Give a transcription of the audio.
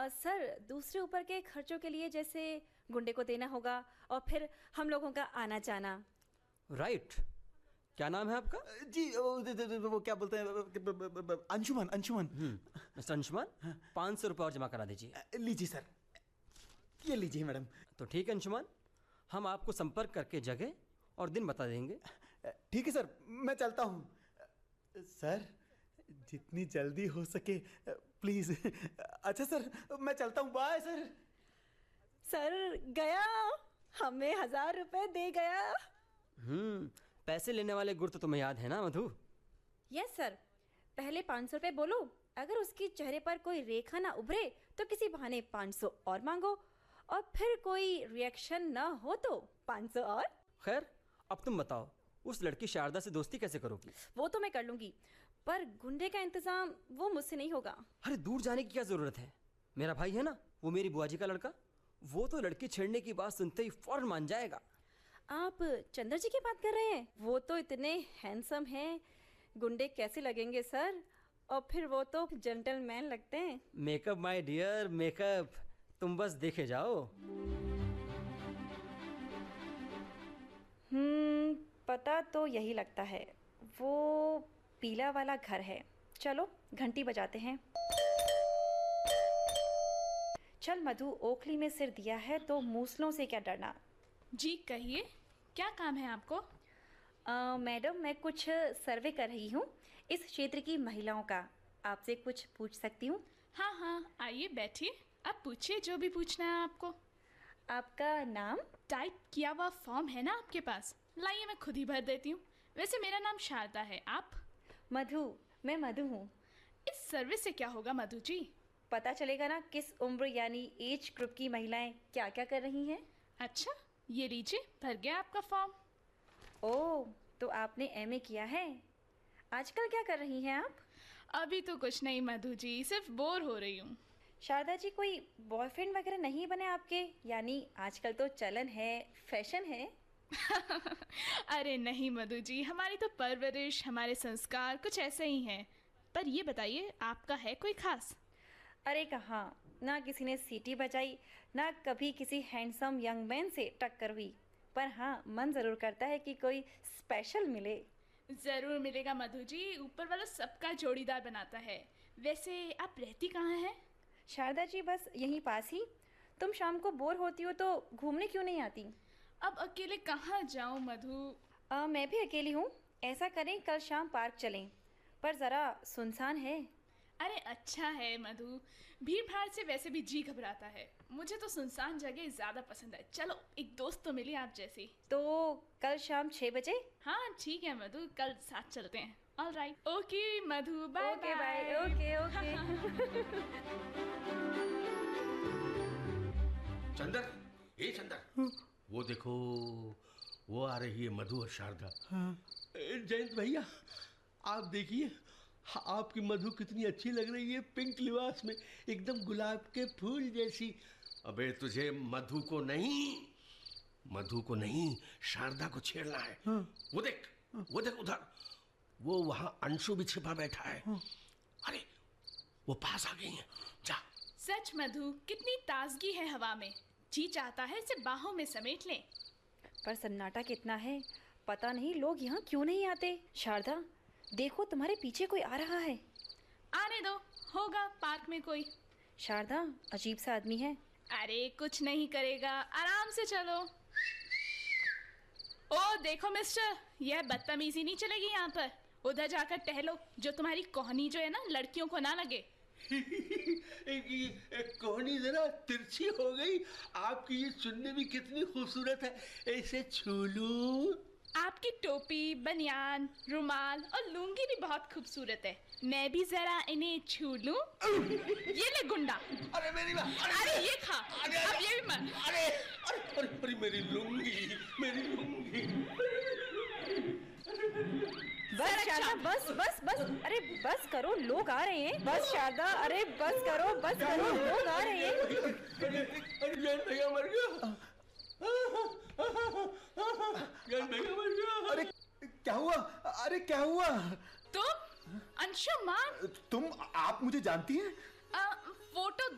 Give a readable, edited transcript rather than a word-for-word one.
Sir, दूसरे ऊपर के खर्चों के लिए जैसे गुंडे को देना होगा और फिर हम लोगों का आना जाना। राइट। क्या नाम है आपका? जी वो क्या बोलते हैं, अंशुमन। अंशुमन। मिस्टर अंशुमन, 500 रुपये और जमा करा दीजिए। लीजिए सर, ये लीजिए मैडम। तो ठीक है अंशुमन, हम आपको संपर्क करके जगह और दिन बता देंगे। ठीक है सर, मैं चलता हूँ। सर, जितनी जल्दी हो सके प्लीज। अच्छा सर, मैं चलता हूँ, बाय सर। सर गया, हमें 1000 रुपए दे गया। पैसे लेने वाले गुर तो तुम्हें याद है ना मधु? यस सर, पहले 500 रुपए बोलो, अगर उसकी चेहरे पर कोई रेखा ना उभरे तो किसी बहाने 500 और मांगो, और फिर कोई रिएक्शन ना हो तो 500 और। खैर, अब तुम बताओ, उस लड़की शारदा से दोस्ती कैसे करोगी? वो तो मैं कर लूंगी, पर गुंडे का इंतजाम वो मुझसे नहीं होगा। अरे दूर जाने की क्या जरूरत है? मेरा भाई है ना, वो मेरी बुआ जी का लड़का, वो तो लड़की छेड़ने की बात सुनते ही फौरन मान जाएगा। आप चंद्र जी की बात कर रहे हैं? वो तो इतने हैंडसम हैं, गुंडे कैसे लगेंगे सर? और फिर वो तो जेंटलमैन लगते हैं। मेकअप माय डियर, मेकअप, तुम बस देखे जाओ। पता तो यही लगता है, वो पीला वाला घर है। चलो घंटी बजाते हैं। चल मधु, ओखली में सिर दिया है तो मूसलों से क्या डरना। जी कहिए, क्या काम है आपको? मैडम, मैं कुछ सर्वे कर रही हूँ इस क्षेत्र की महिलाओं का, आपसे कुछ पूछ सकती हूँ? हाँ हाँ, आइए बैठिए, अब पूछिए जो भी पूछना है आपको। आपका नाम? टाइप किया हुआ फॉर्म है ना आपके पास? लाइए मैं खुद ही भर देती हूँ। वैसे मेरा नाम शारदा है, आप? मधु, मैं मधु हूँ। इस सर्वे से क्या होगा मधु जी? पता चलेगा ना किस उम्र यानी एज ग्रुप की महिलाएं क्या क्या कर रही हैं। अच्छा, ये लीजिए, भर गया आपका फॉर्म। ओह, तो आपने एमए किया है। आजकल क्या कर रही हैं आप? अभी तो कुछ नहीं मधु जी, सिर्फ बोर हो रही हूँ। शारदा जी, कोई बॉयफ्रेंड वगैरह नहीं बने आपके? यानी आजकल तो चलन है, फैशन है। अरे नहीं मधु जी, हमारी तो परवरिश, हमारे संस्कार कुछ ऐसे ही हैं। पर ये बताइए, आपका है कोई खास? अरे कहाँ, ना किसी ने सीटी बजाई, ना कभी किसी हैंडसम यंग मैन से टक्कर हुई। पर हाँ, मन ज़रूर करता है कि कोई स्पेशल मिले। ज़रूर मिलेगा मधु जी, ऊपर वाला सबका जोड़ीदार बनाता है। वैसे आप रहती कहाँ हैं? शारदा जी, बस यहीं पास ही। तुम शाम को बोर होती हो तो घूमने क्यों नहीं आती? अब अकेले कहाँ जाऊँ मधु? मैं भी अकेली हूँ। ऐसा करें, कल शाम पार्क चलें, पर ज़रा सुनसान है। अरे अच्छा है मधु, भीड़ भाड़ से वैसे भी जी घबराता है। मुझे तो सुनसान जगह ज़्यादा पसंद है। चलो, एक दोस्त तो मिली आप जैसी। तो कल शाम 6 बजे? हाँ ठीक है मधु, कल साथ चलते हैं। ऑल राइट, ओके मधु, bye okay bye. Okay okay. Chandar, ए चंदर, वो देखो, वो आ रही है मधु और शारदा। जयंत भैया, आप देखिए, आपकी मधु कितनी अच्छी लग रही है पिंक लिबास में, एकदम गुलाब के फूल जैसी। अबे तुझे मधु को नहीं शारदा को छेड़ना है। वो देख उधर, वो वहां अंशु भी छिपा बैठा है। अरे वो पास आ गई है, जा। सच मधु, कितनी ताजगी है हवा में, जी चाहता है इसे बाहों में समेट लें। पर सन्नाटा कितना है, पता नहीं लोग यहाँ क्यों नहीं आते। शारदा देखो, तुम्हारे पीछे कोई आ रहा है। आने दो, होगा पार्क में कोई। शारदा, अजीब सा आदमी है। अरे कुछ नहीं करेगा, आराम से चलो। ओ देखो मिस्टर, यह बदतमीजी नहीं चलेगी यहाँ पर। उधर जाकर टहलो, जो तुम्हारी कोहनी जो है ना, लड़कियों को ना लगे। कोहनी जरा तिरछी हो गई। आपकी ये चुन्नी भी कितनी खूबसूरत है, ऐसे छू लूं। आपकी टोपी, बनियान, रुमाल और लुंगी भी बहुत खूबसूरत है। मैं भी जरा इन्हें छू लूं। ये ले गुंडा। अरे मेरी बात, अरे ये खा, अब ये भी मत। अरे अरे अरे मेरी लुंगी। बस शारदा, बस। अरे बस करो, लोग आ रहे हैं। बस शारदा, अरे बस करो, लोग आ रहे हैं। अरे जयंत भैया मर गया। अरे क्या हुआ? क्या हुआ? तुम अंशुमान? तुम, आप मुझे जानती हैं? फोटो